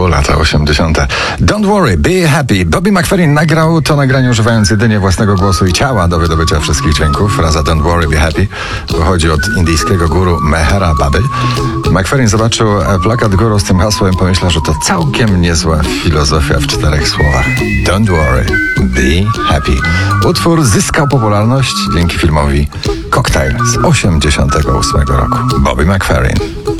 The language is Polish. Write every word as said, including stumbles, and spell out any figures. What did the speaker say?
roku, lata osiemdziesiąte. Don't worry, be happy. Bobby McFerrin nagrał to nagranie używając jedynie własnego głosu i ciała do wydobycia wszystkich dźwięków. Fraza Don't worry, be happy pochodzi od indyjskiego guru Mehera Baby. McFerrin zobaczył plakat guru z tym hasłem i pomyślał, że to całkiem niezła filozofia w czterech słowach. Don't worry, be happy. Utwór zyskał popularność dzięki filmowi Cocktail z osiemdziesiątego ósmego roku. Bobby McFerrin.